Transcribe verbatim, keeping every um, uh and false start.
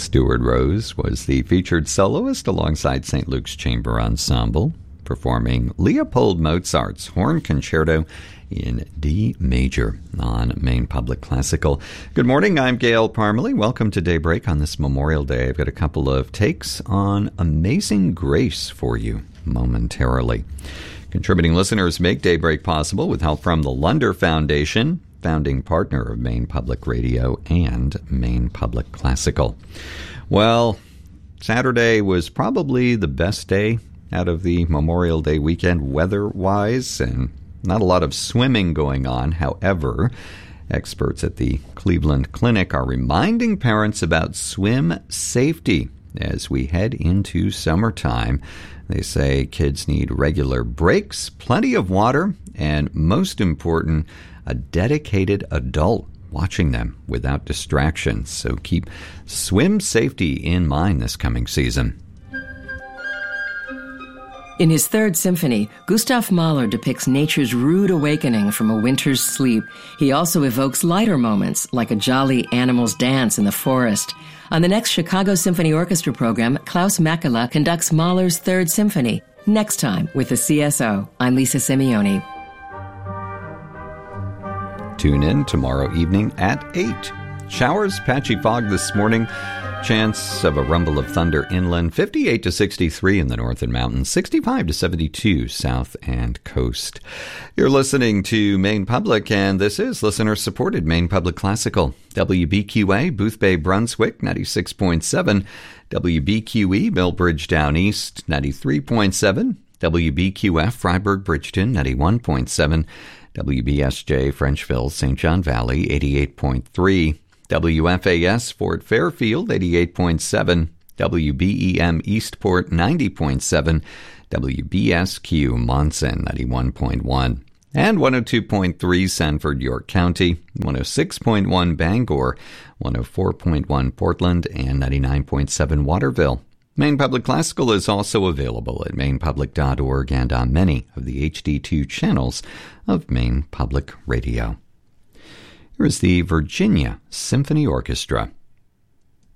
Stuart Rose was the featured soloist alongside Saint Luke's Chamber Ensemble, performing Leopold Mozart's Horn Concerto in D major on Maine Public Classical. Good morning, I'm Gail Parmalee. Welcome to Daybreak on this Memorial Day. I've got a couple of takes on Amazing Grace for you momentarily. Contributing listeners make Daybreak possible with help from the Lunder Foundation, founding partner of Maine Public Radio and Maine Public Classical. Well, Saturday was probably the best day out of the Memorial Day weekend weather-wise, and not a lot of swimming going on. However, experts at the Cleveland Clinic are reminding parents about swim safety as we head into summertime. They say kids need regular breaks, plenty of water, and most important, a dedicated adult watching them without distractions. So keep swim safety in mind this coming season. In his Third Symphony, Gustav Mahler depicts nature's rude awakening from a winter's sleep. He also evokes lighter moments, like a jolly animals dance in the forest. On the next Chicago Symphony Orchestra program, Klaus Makela conducts Mahler's Third Symphony. Next time with the C S O, I'm Lisa Simeone. Tune in tomorrow evening at eight. Showers, patchy fog this morning. Chance of a rumble of thunder inland, fifty-eight to sixty-three in the north and mountains, sixty-five to seventy-two south and coast. You're listening to Maine Public, and this is listener-supported Maine Public Classical. W B Q A, Boothbay, Brunswick, ninety-six point seven. W B Q E, Millbridge Down East, ninety-three point seven. W B Q F, Freiburg, Bridgeton, ninety-one point seven. W B S J, Frenchville, Saint John Valley, eighty-eight point three. W F A S, Fort Fairfield, eighty-eight point seven. W B E M, Eastport, ninety point seven. W B S Q, Monson, ninety-one point one. And one oh two point three, Sanford, York County, one oh six point one, Bangor, one oh four point one, Portland, and ninety-nine point seven, Waterville. Maine Public Classical is also available at maine public dot org and on many of the H D two channels of Maine Public Radio. Here is the Virginia Symphony Orchestra.